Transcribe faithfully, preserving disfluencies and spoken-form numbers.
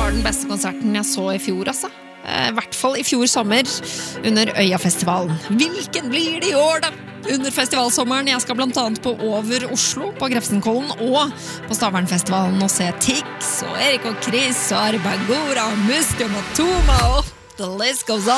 var den beste konserten jeg så i fjor, altså. I hvert fall i fjor sommer, under Øyafestivalen. Hvilken blir det i år, da? Under festivalsommeren. Jeg skal blant annet på Over Oslo, på Grefsenkollen, og på Stavernfestivalen og se Tix, og Erik og Chris, og Arbagora, og Musti, og Matoma, og the list goes on.